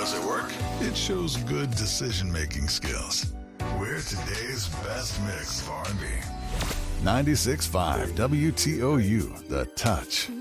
Does it work? It shows good decision-making skills. We're today's best mix of R&B. 96.5 WTOU, The Touch.